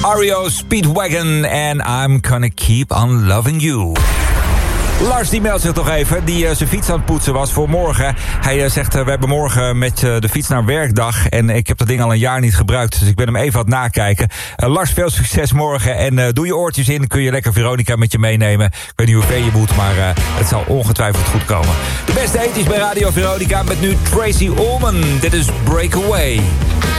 REO Speedwagon en I'm Gonna Keep On Loving You. Lars die meldt zich toch even, die zijn fiets aan het poetsen was voor morgen. Hij zegt, we hebben morgen met de fiets naar werkdag. En ik heb dat ding al een jaar niet gebruikt, dus ik ben hem even aan het nakijken. Lars, veel succes morgen en doe je oortjes in. Kun je lekker Veronica met je meenemen. Ik weet niet hoe ver je moet, maar het zal ongetwijfeld goed komen. De beste ethisch bij Radio Veronica met nu Tracy Ullman. Dit is Breakaway.